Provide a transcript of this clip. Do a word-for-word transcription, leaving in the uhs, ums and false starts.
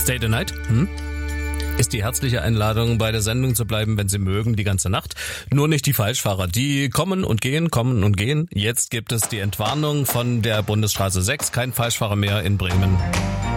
Stay the night? Hm? Ist die herzliche Einladung, bei der Sendung zu bleiben, wenn Sie mögen, die ganze Nacht. Nur nicht die Falschfahrer. Die kommen und gehen, kommen und gehen. Jetzt gibt es die Entwarnung von der Bundesstraße sechs. Kein Falschfahrer mehr in Bremen.